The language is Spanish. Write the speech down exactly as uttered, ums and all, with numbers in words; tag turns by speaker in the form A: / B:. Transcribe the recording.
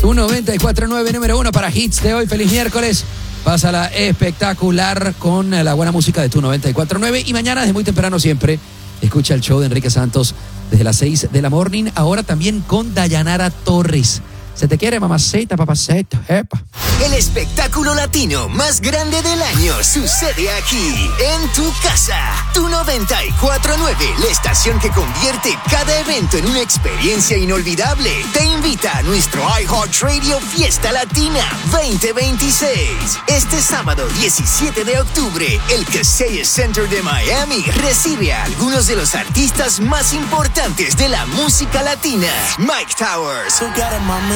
A: Tu noventa y cuatro punto nueve, número uno para hits de hoy. Feliz miércoles. Pásala espectacular con la buena música de Tu noventa y cuatro punto nueve. Y mañana, desde muy temprano siempre, escucha el show de Enrique Santos desde las seis de la morning. Ahora también con Dayanara Torres. Se te quiere, mamacita, papacito, jepa.
B: El espectáculo latino más grande del año sucede aquí, en tu casa. Tu noventa y cuatro punto nueve, la estación que convierte cada evento en una experiencia inolvidable. Te invita a nuestro iHeartRadio Fiesta Latina veinte veintiséis. Este sábado diecisiete de octubre, el Kaseya Center de Miami recibe a algunos de los artistas más importantes de la música latina. Mike Towers,